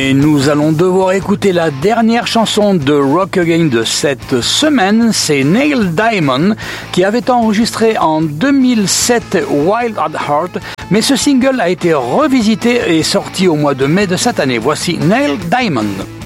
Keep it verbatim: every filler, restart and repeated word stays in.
Et nous allons devoir écouter la dernière chanson de Rock Again de cette semaine, c'est Neil Diamond qui avait enregistré en deux mille sept Wild at Heart, mais ce single a été revisité et sorti au mois de mai de cette année. Voici Neil Diamond.